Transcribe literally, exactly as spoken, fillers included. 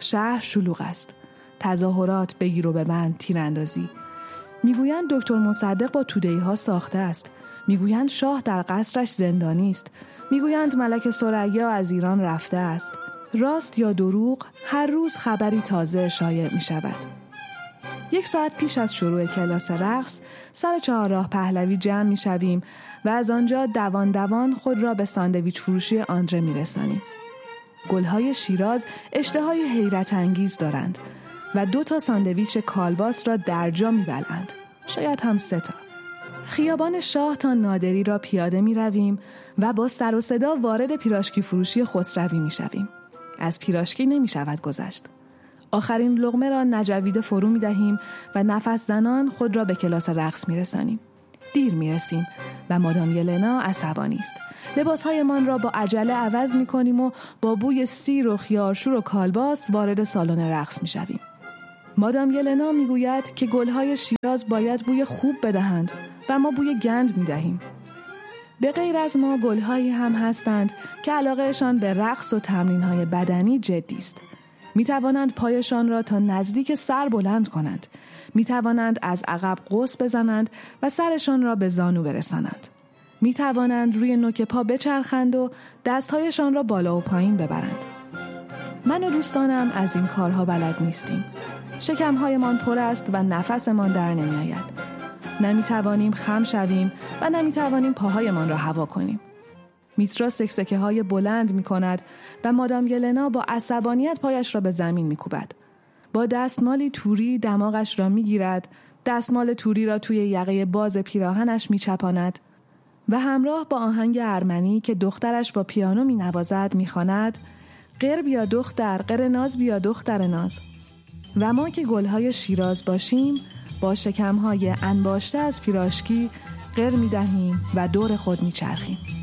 شهر شلوغ است. تظاهرات، بگیر و ببند، تیراندازی. میگویند دکتر مصدق با توده‌ای‌ها ساخته است. میگویند شاه در قصرش زندانی است. میگویند ملکه ثریا از ایران رفته است. راست یا دروغ، هر روز خبری تازه شایع می شود. یک ساعت پیش از شروع کلاس رقص سر چهارراه پهلوی جمع می شویم و از آنجا دوان دوان خود را به ساندویچ فروشی آندره می رسانیم. گلهای شیراز اشتهای حیرت انگیز دارند و دو تا ساندویچ کالباس را در جا می بلند. شاید هم سه تا. خیابان شاه تا نادری را پیاده می رویم و با سر و صدا وارد پیراشکی فروشی خسروی می شویم. از پیراشکی نمی شود گذشت. آخرین لقمه را نجویده فرو می دهیم و نفس زنان خود را به کلاس رقص می رسانیم. دیر می رسیم و مادام یلنا عصبانی است. لباسهایمان را با عجله عوض می کنیم و با بوی سیر و خیارشور و کالباس وارد سالن رقص می شویم. مادام یلنا می گوید که گلهای شیراز باید بوی خوب بدهند و ما بوی گند می دهیم. به غیر از ما گلهایی هم هستند که علاقهشان به رقص و تمرینهای بدنی جدی است. می توانند پایشان را تا نزدیک سر بلند کنند. می توانند از عقب قوس بزنند و سرشان را به زانو برسانند. می توانند روی نوک پا بچرخند و دستهایشان را بالا و پایین ببرند. من و دوستانم از این کارها بلد نیستیم. شکمهایمان پر است و نفسمان در نمی آید. نمی توانیم خم شویم و نمی توانیم پاهایمان را هوا کنیم. میترا سکسکه های بلند می کند و مادام یلنا با عصبانیت پایش را به زمین می کوبد. با دستمالی توری دماغش را می گیرد، دستمال توری را توی یقه باز پیراهنش می چپاند و همراه با آهنگ ارمنی که دخترش با پیانو می نوازد می خواند: قر بیا دختر، قر ناز بیا دختر ناز. و ما که گلهای شیراز باشیم با شکمهای انباشته از پیراشکی قر می دهیم و دور خود می چرخیم.